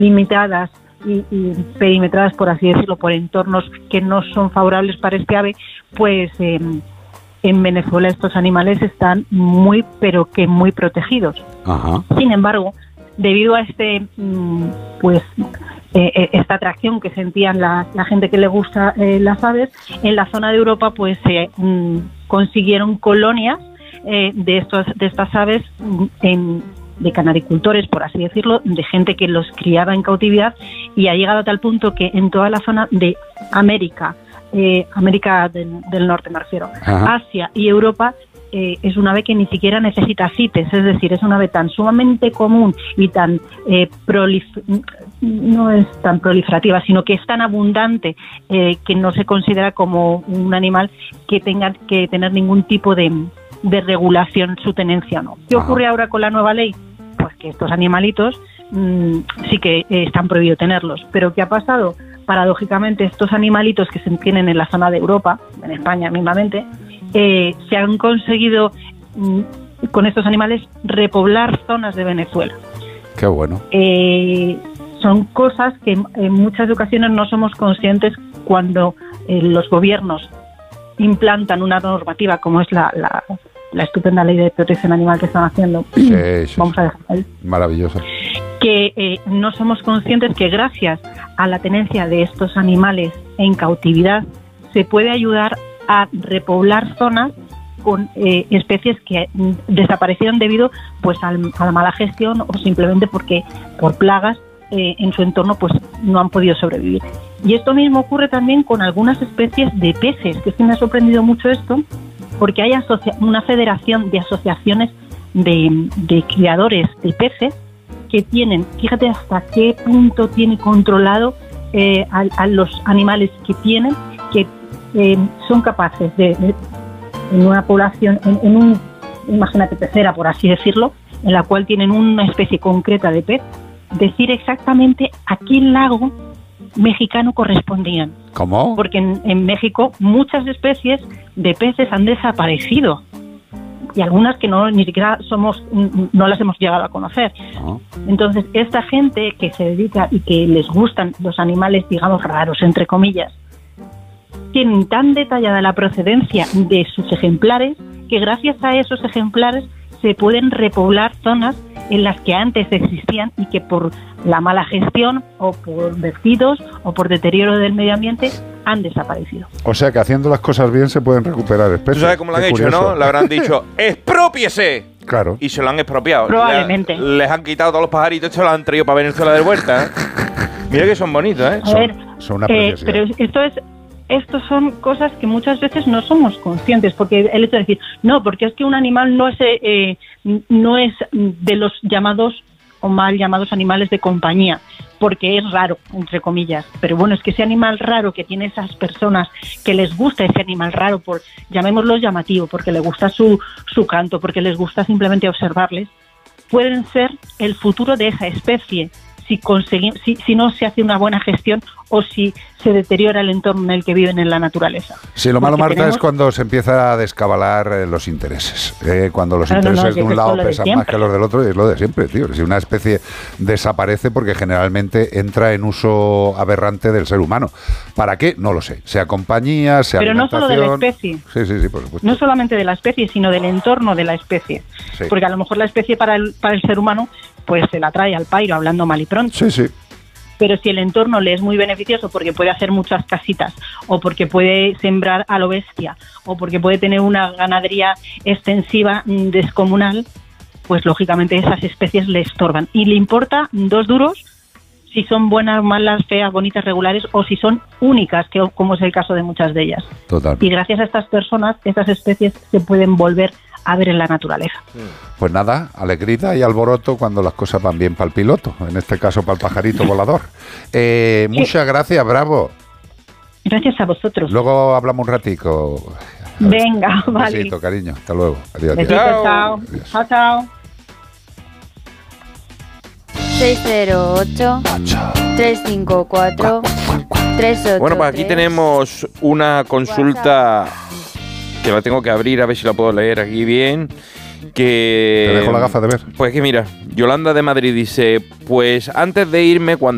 limitadas y perimetradas, por así decirlo, por entornos que no son favorables para este ave, pues en Venezuela estos animales están muy, pero que muy protegidos. Ajá. Sin embargo, debido a esta atracción que sentían la gente que le gusta las aves, en la zona de Europa pues se consiguieron colonias de estas aves de canaricultores, por así decirlo, de gente que los criaba en cautividad, y ha llegado a tal punto que en toda la zona de América del Norte me refiero, Ajá. Asia y Europa, es un ave que ni siquiera necesita CITES, es decir, es un ave tan sumamente común y tan no es tan proliferativa, sino que es tan abundante que no se considera como un animal que tenga que tener ningún tipo de regulación su tenencia o no. ¿Qué ocurre ahora con la nueva ley? Pues que estos animalitos sí que están prohibidos tenerlos. ¿Pero qué ha pasado? Paradójicamente, estos animalitos que se tienen en la zona de Europa, en España mismamente, se han conseguido con estos animales repoblar zonas de Venezuela. Qué bueno. Son cosas que en muchas ocasiones no somos conscientes cuando los gobiernos implantan una normativa como es la estupenda ley de protección animal que están haciendo. Sí. Vamos a dejar ahí. Maravilloso. Que no somos conscientes que gracias a la tenencia de estos animales en cautividad se puede ayudar a repoblar zonas con especies que desaparecieron debido pues a la mala gestión o simplemente porque por plagas en su entorno pues no han podido sobrevivir. Y esto mismo ocurre también con algunas especies de peces, que sí me ha sorprendido mucho esto, porque hay una federación de asociaciones de criadores de peces que tienen, fíjate hasta qué punto tiene controlado a los animales que tienen, que son capaces de en una población, imagínate pecera, por así decirlo, en la cual tienen una especie concreta de pez, decir exactamente a qué lago mexicano correspondían. ¿Cómo? Porque en México muchas especies de peces han desaparecido y algunas que ni siquiera no las hemos llegado a conocer. Oh. Entonces, esta gente que se dedica y que les gustan los animales, digamos, raros, entre comillas, tienen tan detallada la procedencia de sus ejemplares que gracias a esos ejemplares se pueden repoblar zonas en las que antes existían y que por la mala gestión o por vertidos o por deterioro del medio ambiente han desaparecido. O sea que haciendo las cosas bien se pueden recuperar especies. ¿Tú sabes cómo lo han Qué hecho, curioso. no? Le habrán dicho, ¡exprópiese! Claro. Y se lo han expropiado. Probablemente. Les han quitado todos los pajaritos y se los han traído para Venezuela de vuelta, ¿eh? Mira que son bonitos, ¿eh? A ver, son una preciosidad. pero estos son cosas que muchas veces no somos conscientes, porque el hecho de decir, no, porque es que un animal no es de los llamados o mal llamados animales de compañía, porque es raro, entre comillas. Pero bueno, es que ese animal raro que tiene esas personas que les gusta ese animal raro, llamémoslo llamativo, porque les gusta su canto, porque les gusta simplemente observarles, pueden ser el futuro de esa especie. Si no se hace una buena gestión o si se deteriora el entorno en el que viven en la naturaleza. Sí, lo malo, Marta, es cuando se empieza a descabalar los intereses. Cuando los intereses de un lado pesan más que los del otro, es lo de siempre, tío. Si una especie desaparece porque generalmente entra en uso aberrante del ser humano. ¿Para qué? No lo sé. Sea compañía, sea pero alimentación. No solo de la especie. Sí, por supuesto. No solamente de la especie, sino del entorno de la especie. Sí. Porque a lo mejor la especie para el ser humano pues se la trae al pairo, hablando mal y pronto. Sí. Pero si el entorno le es muy beneficioso porque puede hacer muchas casitas, o porque puede sembrar a lo bestia, o porque puede tener una ganadería extensiva descomunal, pues lógicamente esas especies le estorban. Y le importa 2 duros si son buenas, malas, feas, bonitas, regulares, o si son únicas, como es el caso de muchas de ellas. Total. Y gracias a estas personas, estas especies se pueden volver a ver en la naturaleza. Pues nada, alegrita y alboroto cuando las cosas van bien para el piloto, en este caso para el pajarito volador. Muchas gracias, Bravo. Gracias a vosotros. Luego hablamos un ratico. Venga, vale. Besito, cariño. Hasta luego. Adiós. Besito, chao. Chao, chao. 608-354-383. Bueno, pues aquí tenemos una consulta que la tengo que abrir a ver si la puedo leer aquí bien. Te dejo la gafa de ver. Pues que mira, Yolanda de Madrid dice, pues antes de irme, cuando